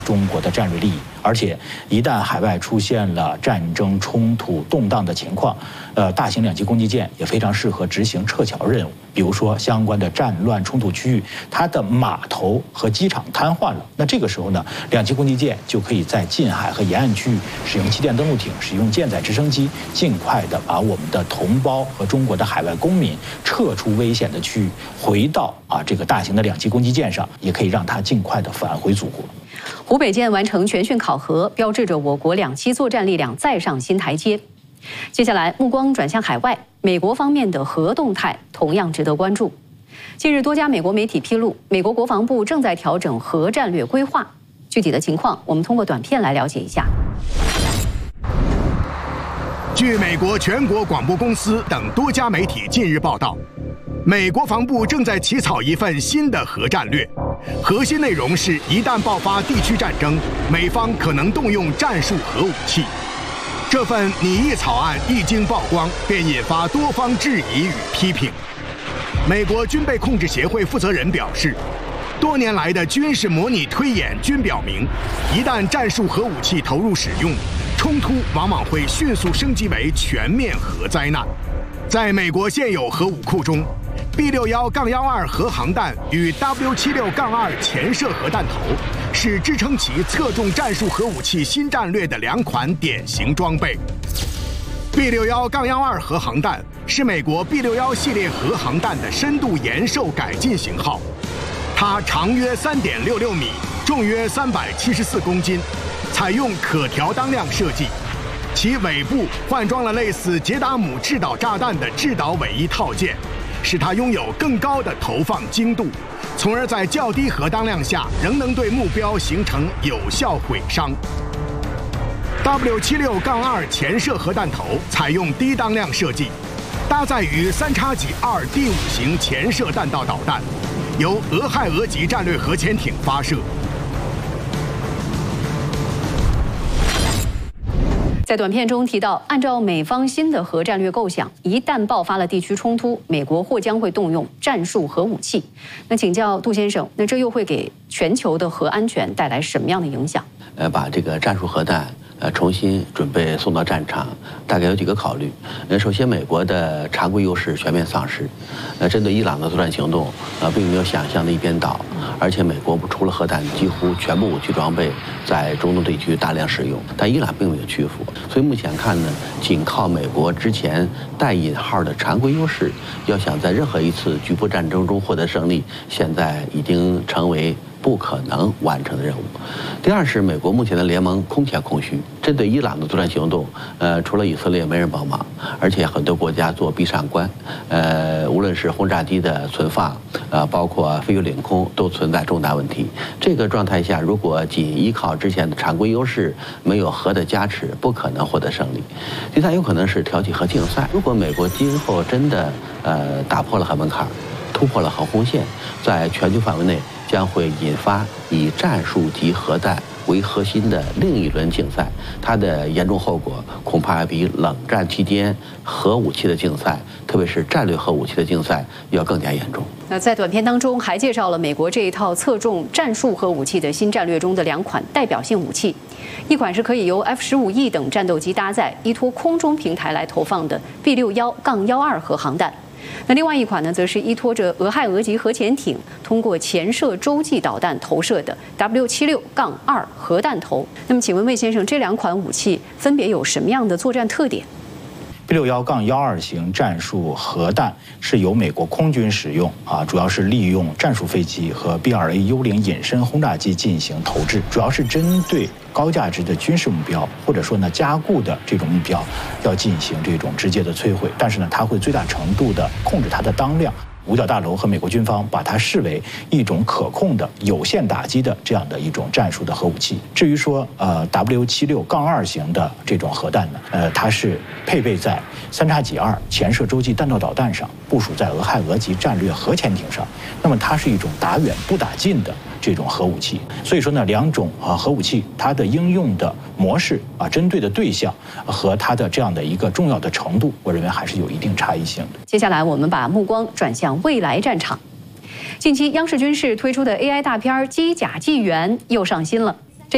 中国的战略利益，而且一旦海外出现了战争、冲突、动荡的情况，大型两栖攻击舰也非常适合执行撤侨任务。比如说，相关的战乱冲突区域，它的码头和机场瘫痪了，那这个时候呢，两栖攻击舰就可以在近海和沿岸区域使用气垫登陆艇、使用舰载直升机，尽快的把我们的同胞和中国的海外公民撤出危险的区域，回到这个大型的两栖攻击舰上，也可以让它尽快的返回祖国。 湖北舰完成全训考核，标志着我国两栖作战力量再上新台阶。接下来，目光转向海外，美国方面的核动态同样值得关注。近日，多家美国媒体披露，美国国防部正在调整核战略规划。具体的情况，我们通过短片来了解一下。 据美国全国广播公司等多家媒体近日报道，美国防部正在起草一份新的核战略，核心内容是一旦爆发地区战争，美方可能动用战术核武器。这份拟议草案一经曝光，便引发多方质疑与批评。美国军备控制协会负责人表示，多年来的军事模拟推演均表明，一旦战术核武器投入使用，冲突往往会迅速升级为全面核灾难。在美国现有核武库中，B61-12核航弹与 W76-2潜射核弹头是支撑其侧重战术核武器新战略的两款典型装备。B61-12核航弹是美国 B61系列核航弹的深度延寿改进型号，它长约3.66米，重约374公斤，采用可调当量设计。其尾部换装了类似捷达姆制导炸弹的制导尾翼套件，使它拥有更高的投放精度，从而在较低核当量下仍能对目标形成有效毁伤。W76-2潜射核弹头采用低当量设计，搭载于3X2第5型潜射弹道导弹，由俄亥俄级战略核潜艇发射。 在短片中提到，按照美方新的核战略构想，一旦爆发了地区冲突，美国或将会动用战术核武器。那请教杜先生，那这又会给全球的核安全带来什么样的影响？ 把这个战术核弹重新准备送到战场，大概有几个考虑。首先，美国的常规优势全面丧失。针对伊朗的作战行动，并没有想象的一边倒。而且，美国除了核弹，几乎全部武器装备在中东地区大量使用，但伊朗并没有屈服。所以目前看呢，仅靠美国之前带引号的常规优势，要想在任何一次局部战争中获得胜利，现在已经成为不可能完成的任务。第二是美国目前的联盟空前空虚，针对伊朗的作战行动，除了以色列没人帮忙，而且很多国家做闭上关，无论是轰炸机的存放，包括飞越领空都存在重大问题。这个状态下，如果仅依靠之前的常规优势，没有核的加持，不可能获得胜利。第三，有可能是挑起核竞赛。如果美国今后真的打破了核门槛，突破了核红线，在全球范围内将会引发以战术级核弹为核心的另一轮竞赛，它的严重后果恐怕比冷战期间核武器的竞赛，特别是战略核武器的竞赛要更加严重。 那在短片当中还介绍了美国这一套侧重战术核武器的新战略中的两款代表性武器，一款是可以由 F-15E 等战斗机搭载，依托空中平台来投放的 B61-12核航弹。那另外一款呢，则是依托着俄亥俄级核潜艇通过潜射洲际导弹投射的 W76-2核弹头。那么，请问魏先生，这两款武器分别有什么样的作战特点 ？B61-12型战术核弹是由美国空军使用主要是利用战术飞机和 B-2A-U0隐身轰炸机进行投掷，主要是针对高价值的军事目标，或者说呢加固的这种目标，要进行这种直接的摧毁。但是呢，它会最大程度的控制它的当量。五角大楼和美国军方把它视为一种可控的有限打击的这样的一种战术的核武器。至于说W76-2型的这种核弹呢，它是配备在3X2潜射洲际弹道导弹上，部署在俄亥俄级战略核潜艇上。那么它是一种打远不打近的这种核武器。所以说呢，两种核武器它的应用的模式针对的对象和它的这样的一个重要的程度，我认为还是有一定差异性的。 接下来我们把目光转向未来战场。近期央视军事推出的 AI 大片《机甲纪元》又上新了。